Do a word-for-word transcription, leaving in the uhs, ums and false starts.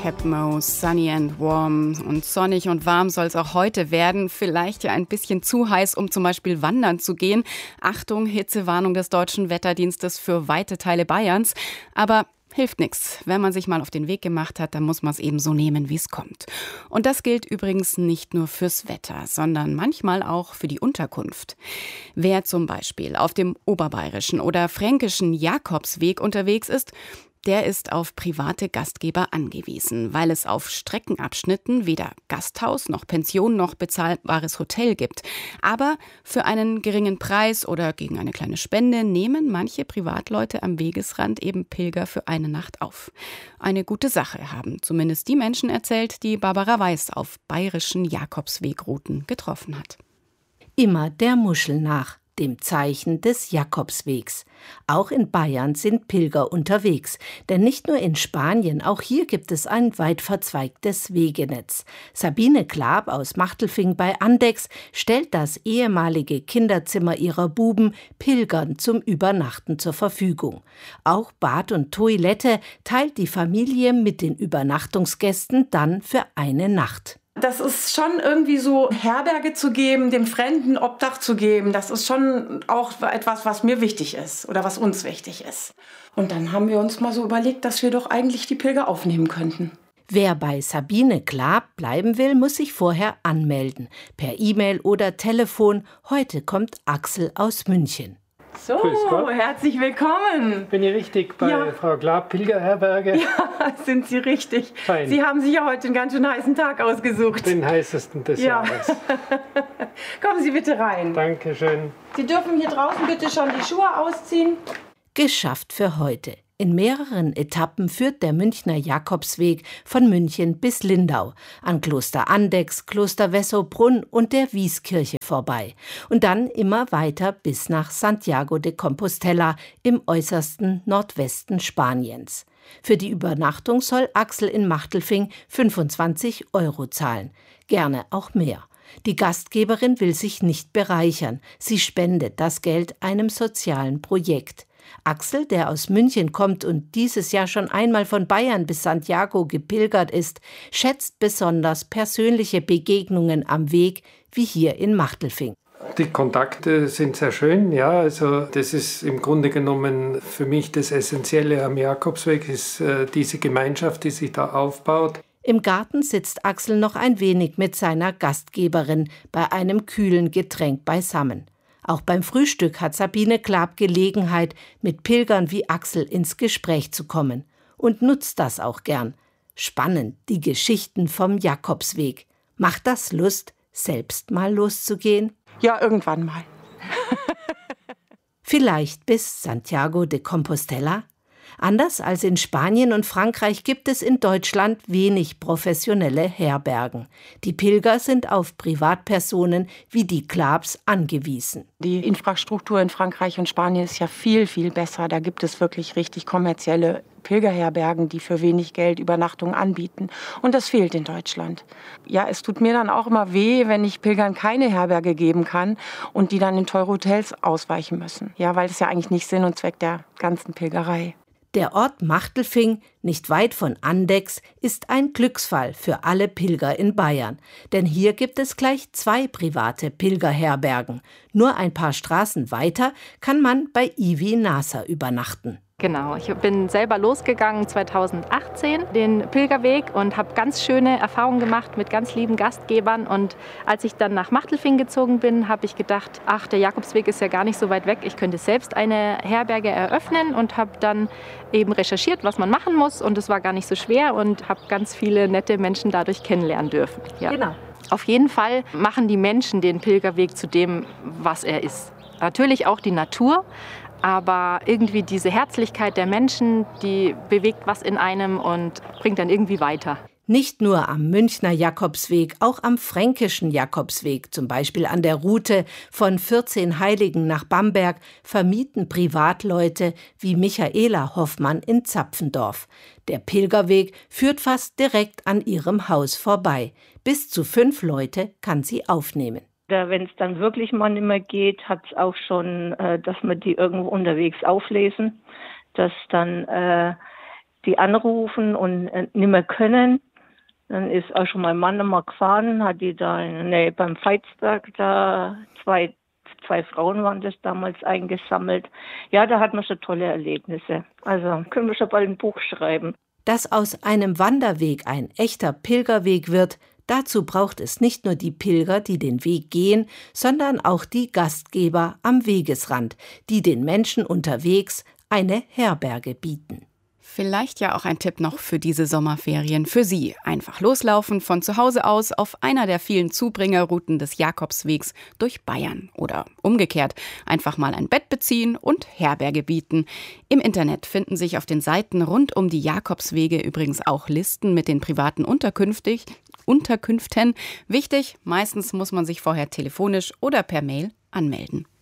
Capmo, Sunny and Warm. Und sonnig und warm soll es auch heute werden. Vielleicht ja ein bisschen zu heiß, um zum Beispiel wandern zu gehen. Achtung, Hitzewarnung des Deutschen Wetterdienstes für weite Teile Bayerns. Aber hilft nichts. Wenn man sich mal auf den Weg gemacht hat, dann muss man es eben so nehmen, wie es kommt. Und das gilt übrigens nicht nur fürs Wetter, sondern manchmal auch für die Unterkunft. Wer zum Beispiel auf dem oberbayerischen oder fränkischen Jakobsweg unterwegs ist, der ist auf private Gastgeber angewiesen, weil es auf Streckenabschnitten weder Gasthaus noch Pension noch bezahlbares Hotel gibt. Aber für einen geringen Preis oder gegen eine kleine Spende nehmen manche Privatleute am Wegesrand eben Pilger für eine Nacht auf. Eine gute Sache, haben zumindest die Menschen erzählt, die Barbara Weiß auf bayerischen Jakobswegrouten getroffen hat. Immer der Muschel nach, dem Zeichen des Jakobswegs. Auch in Bayern sind Pilger unterwegs, denn nicht nur in Spanien, auch hier gibt es ein weit verzweigtes Wegenetz. Sabine Klaab aus Machtelfing bei Andechs stellt das ehemalige Kinderzimmer ihrer Buben Pilgern zum Übernachten zur Verfügung. Auch Bad und Toilette teilt die Familie mit den Übernachtungsgästen dann für eine Nacht. Das ist schon irgendwie so, Herberge zu geben, dem Fremden Obdach zu geben, das ist schon auch etwas, was mir wichtig ist oder was uns wichtig ist. Und dann haben wir uns mal so überlegt, dass wir doch eigentlich die Pilger aufnehmen könnten. Wer bei Sabine Klaab bleiben will, muss sich vorher anmelden. Per E-Mail oder Telefon. Heute kommt Axel aus München. So, herzlich willkommen. Bin ich richtig bei ja. Frau Klaab, Pilgerherberge? Ja, sind Sie richtig. Fein. Sie haben sich ja heute einen ganz schön heißen Tag ausgesucht. Den heißesten des ja. Jahres. Kommen Sie bitte rein. Dankeschön. Sie dürfen hier draußen bitte schon die Schuhe ausziehen. Geschafft für heute. In mehreren Etappen führt der Münchner Jakobsweg von München bis Lindau, an Kloster Andechs, Kloster Wessobrunn und der Wieskirche vorbei und dann immer weiter bis nach Santiago de Compostela im äußersten Nordwesten Spaniens. Für die Übernachtung soll Axel in Machtelfing fünfundzwanzig Euro zahlen, gerne auch mehr. Die Gastgeberin will sich nicht bereichern, sie spendet das Geld einem sozialen Projekt. Axel, der aus München kommt und dieses Jahr schon einmal von Bayern bis Santiago gepilgert ist, schätzt besonders persönliche Begegnungen am Weg, wie hier in Machtelfing. Die Kontakte sind sehr schön, ja, also das ist im Grunde genommen für mich das Essentielle am Jakobsweg, ist äh, diese Gemeinschaft, die sich da aufbaut. Im Garten sitzt Axel noch ein wenig mit seiner Gastgeberin bei einem kühlen Getränk beisammen. Auch beim Frühstück hat Sabine Klaab Gelegenheit, mit Pilgern wie Axel ins Gespräch zu kommen. Und nutzt das auch gern. Spannend, die Geschichten vom Jakobsweg. Macht das Lust, selbst mal loszugehen? Ja, irgendwann mal. Vielleicht bis Santiago de Compostela? Anders als in Spanien und Frankreich gibt es in Deutschland wenig professionelle Herbergen. Die Pilger sind auf Privatpersonen wie die Klaabs angewiesen. Die Infrastruktur in Frankreich und Spanien ist ja viel, viel besser. Da gibt es wirklich richtig kommerzielle Pilgerherbergen, die für wenig Geld Übernachtungen anbieten. Und das fehlt in Deutschland. Ja, es tut mir dann auch immer weh, wenn ich Pilgern keine Herberge geben kann und die dann in teure Hotels ausweichen müssen. Ja, weil das ja eigentlich nicht Sinn und Zweck der ganzen Pilgerei. Der Ort Machtelfing, nicht weit von Andechs, ist ein Glücksfall für alle Pilger in Bayern. Denn hier gibt es gleich zwei private Pilgerherbergen. Nur ein paar Straßen weiter kann man bei Ivi Nasser übernachten. Genau, ich bin selber losgegangen zweitausendachtzehn, den Pilgerweg, und habe ganz schöne Erfahrungen gemacht mit ganz lieben Gastgebern. Und als ich dann nach Machtelfing gezogen bin, habe ich gedacht, ach, der Jakobsweg ist ja gar nicht so weit weg. Ich könnte selbst eine Herberge eröffnen und habe dann eben recherchiert, was man machen muss. Und es war gar nicht so schwer und habe ganz viele nette Menschen dadurch kennenlernen dürfen. Ja. Genau. Auf jeden Fall machen die Menschen den Pilgerweg zu dem, was er ist. Natürlich auch die Natur. Aber irgendwie diese Herzlichkeit der Menschen, die bewegt was in einem und bringt dann irgendwie weiter. Nicht nur am Münchner Jakobsweg, auch am fränkischen Jakobsweg, zum Beispiel an der Route von vierzehn Heiligen nach Bamberg, vermieten Privatleute wie Michaela Hoffmann in Zapfendorf. Der Pilgerweg führt fast direkt an ihrem Haus vorbei. Bis zu fünf Leute kann sie aufnehmen. Wenn es dann wirklich mal nicht mehr geht, hat es auch schon, äh, dass wir die irgendwo unterwegs auflesen, dass dann äh, die anrufen und äh, nicht mehr können. Dann ist auch schon mein Mann immer gefahren, hat die da in der Nähe beim Veitsberg, da zwei, zwei Frauen waren das damals eingesammelt. Ja, da hat man schon tolle Erlebnisse. Also können wir schon bald ein Buch schreiben. Dass aus einem Wanderweg ein echter Pilgerweg wird, dazu braucht es nicht nur die Pilger, die den Weg gehen, sondern auch die Gastgeber am Wegesrand, die den Menschen unterwegs eine Herberge bieten. Vielleicht ja auch ein Tipp noch für diese Sommerferien für Sie. Einfach loslaufen von zu Hause aus auf einer der vielen Zubringerrouten des Jakobswegs durch Bayern. Oder umgekehrt, einfach mal ein Bett beziehen und Herberge bieten. Im Internet finden sich auf den Seiten rund um die Jakobswege übrigens auch Listen mit den privaten Unterkünften. Unterkünften. Wichtig, meistens muss man sich vorher telefonisch oder per Mail anmelden.